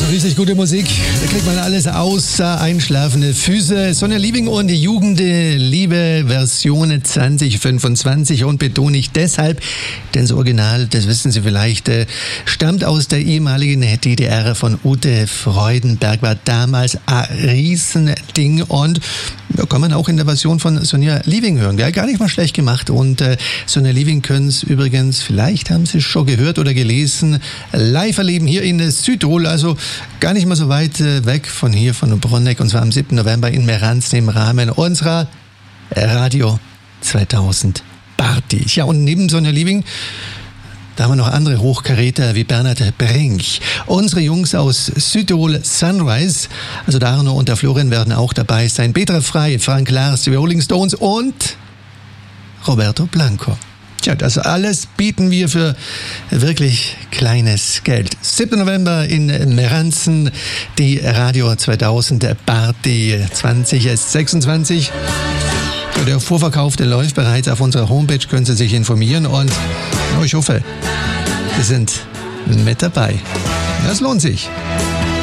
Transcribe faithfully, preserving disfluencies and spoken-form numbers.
So richtig gute Musik, da kriegt man alles außer einschlafende Füße. Sonja Liebing und die Jugendliebe Version zwanzig fünfundzwanzig und betone ich deshalb, denn das Original, das wissen Sie vielleicht, stammt aus der ehemaligen D D R von Ute Freudenberg, war damals ein Riesending und da kann man auch in der Version von Sonja Liebing hören. Ja, gar nicht mal schlecht gemacht und äh, Sonja Liebing können es übrigens, vielleicht haben Sie es schon gehört oder gelesen, live erleben hier in Südtirol, also gar nicht mal so weit äh, weg von hier, von Bruneck, und zwar am siebten November in Meranz im Rahmen unserer Radio zweitausend Party. Ja, und neben Sonja Liebing, da haben wir noch andere Hochkaräter wie Bernhard Brink. Unsere Jungs aus Südtirol Sunrise, also der Arno und der Florian werden auch dabei sein. Petra Frey, Frank Lars, die Rolling Stones und Roberto Blanco. Tja, das alles bieten wir für wirklich kleines Geld. siebten November in Meranzen, die Radio zweitausend Party zwanzig sechsundzwanzig. Der Vorverkauf, der läuft bereits auf unserer Homepage, können Sie sich informieren und ich hoffe, Sie sind mit dabei. Das lohnt sich.